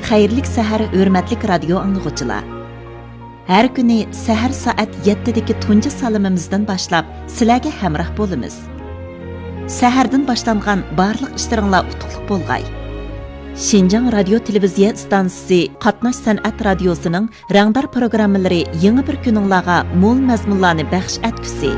Xayrlik səhər hörmətlik radio anlıqçılar. Hər günü səhər saat 7-dəki tuncu salımımızdan başlap sizlərə həmrah bolumuz. Səhərdən başlanğan barlıq işlərinizlər utuqluq bolğay. Şinjan Radio Televiziya stansiyası Qatnaş Sənət Radiosu'nun rəngdar proqramları yeni bir gününlərə mol məzmunlarını bəxş etkusi.